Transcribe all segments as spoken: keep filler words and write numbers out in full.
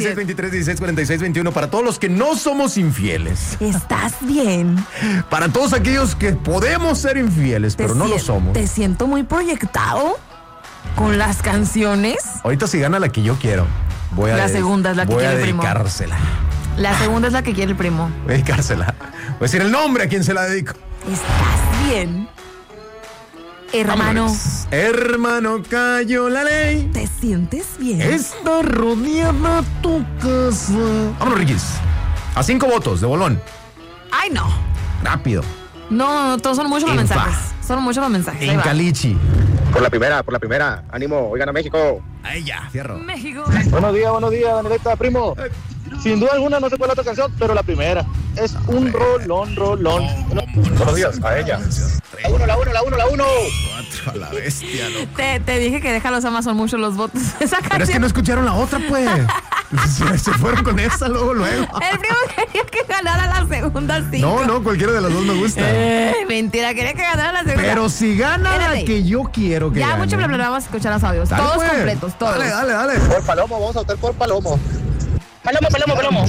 seis, veintitrés, dieciséis, cuarenta y seis, veintiuno. Para todos los que no somos infieles. ¿Estás bien? Para todos aquellos que podemos ser infieles, pero no lo somos. Te siento muy proyectado con las canciones. Ahorita si gana la que yo quiero, voy a La segunda es la que voy quiere a el primo. dedicársela. La segunda es la que quiere el primo. Voy a dedicársela. Voy a decir el nombre a quien se la dedico. ¿Estás bien? Hermano. Vámonos. Hermano, cayó la ley. ¿Te sientes bien? Está rodeada tu casa. Vámonos, Riquis. A cinco votos de bolón. Ay, no. Rápido. No, no, todos son muchos los En mensajes. paz. Son muchos los mensajes. Ahí En va. Calichi. Por la primera, por la primera. Ánimo, oigan a México. Ahí ya, fierro. México. Buenos días, buenos días, Danielita, primo. Sin duda alguna, no sé cuál es la otra canción, pero la primera. Es un rolón, rolón. Buenos días, a ella. La uno, la uno, la uno, la uno. Cuatro a la bestia, loco. Te, te dije que déjalos a más, son muchos los votos. Esa canción. Pero es que no escucharon la otra, pues. Se, se fueron con esa luego, luego. El primo quería que ganara la segunda cinco. No, no, cualquiera de las dos me gusta. Eh, mentira, quería que ganara la segunda. Pero si gana Espérate. la que yo quiero que Ya gane. mucho bla, bla, bla, vamos a escuchar los audios. Dale, Todos pues. completos, todos. Dale, dale, dale. Por Palomo, vamos a votar por Palomo. Palomo, Palomo, Palomo.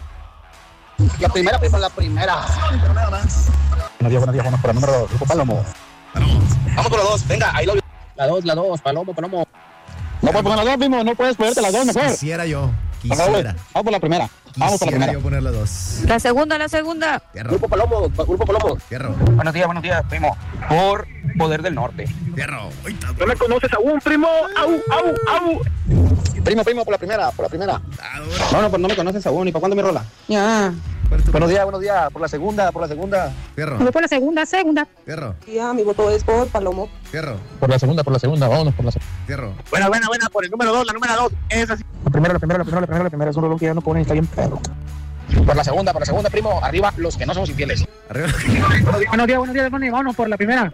La primera, primo, la primera. Buenos días, buenos días, vamos por el número dos, Grupo Palomo. Vamos por la dos, venga, ahí lo. La dos, la dos, Palomo, Palomo. No puedes poner la dos, primo, no puedes ponerte las dos mejor. Quisiera yo. Vamos, Quisiera. vamos por la primera. Vamos por la Quisiera primera. yo poner las dos. La segunda, la segunda. Fierro, Grupo Palomo, Grupo Palomo. fierro, Buenos días, buenos días, primo. Por Poder del Norte. fierro. Ahorita. ¿No me conoces aún, primo? ¡Au, au, au! Primo, primo, por la primera, por la primera. Ah, duro. No, no, pues no me conoces aún. ¿Y para cuándo mi rola? Ya. ¿Cuál es tu- Buenos días, buenos días. Por la segunda, por la segunda. Fierro, Voy por la segunda, segunda. fierro, Ya, mi voto es por Palomo. fierro, Por la segunda, por la segunda. Vámonos por la segunda. fierro. Buena, buena, buena. Por el número dos, la número dos. Es así. La primera, la primera, la primera, la primera, la primera. Es un rolón que ya no ponen, está bien perro. Por la segunda, por la segunda, primo. Arriba, los que no somos infieles. Arriba. Buenos días, buenos días, Tony. Vámonos por la primera.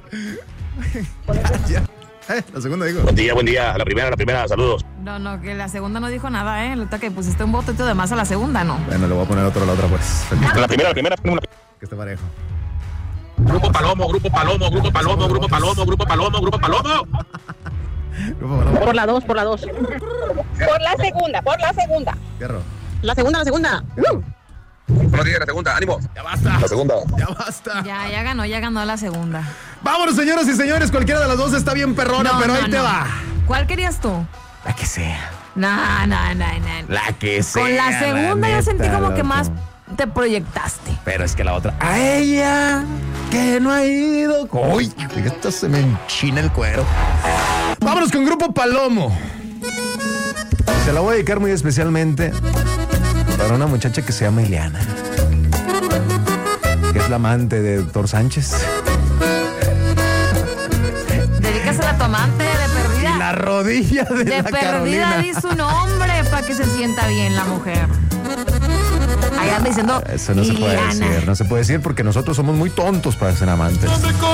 Ya. Eh, la segunda digo. Buen día, buen día. La primera, la primera. Saludos. No, no, que la segunda no dijo nada, ¿eh? Ahorita que pusiste un voto y todo demás a la segunda, ¿no? Bueno, le voy a poner otro a la otra, pues. La primera, la primera, primo. Que esté parejo. Grupo Palomo, Grupo Palomo, Grupo Palomo, Grupo Palomo, Grupo Palomo, Grupo Palomo. Grupo Palomo. Por la dos, por la dos. Por la segunda, por la segunda. Fierro. La segunda, la segunda. Fierro. Buenos días, la segunda. Ánimo. Ya basta. La segunda. Ya basta. Ya, ya ganó, ya ganó la segunda. Vámonos, señoras y señores. Cualquiera de las dos está bien perrona, No, pero no, ahí te no. va. ¿Cuál querías tú? La que sea. No, no, no, no. La que sea. Con la segunda yo neta, sentí como que loco. más te proyectaste. Pero es que la otra. A ella que no ha ido. Uy, esto se me enchina el cuero. Vámonos con Grupo Palomo. Se la voy a dedicar muy especialmente para una muchacha que se llama Ileana, que es la amante de Doctor Sánchez. Dedícasela a tu amante de perdida. La rodilla de, De la perdida Carolina. di su nombre para que se sienta bien la mujer. Ahí anda diciendo Eso no se puede Ileana. decir, no se puede decir porque nosotros somos muy tontos para ser amantes.